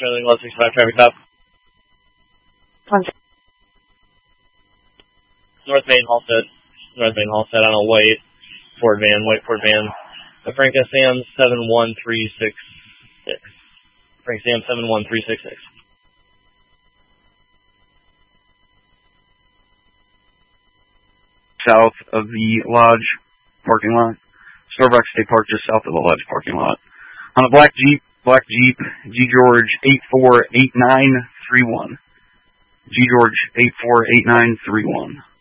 Sterling 165 traffic stop. North Main Halstead. North Main Halstead on a white Ford van. Frank Sam 71366. Frank Sam 71366. South of the Lodge parking lot. Starbucks stay parked just south of the Lodge parking lot. On a black Jeep, G George 848931. G George 848931.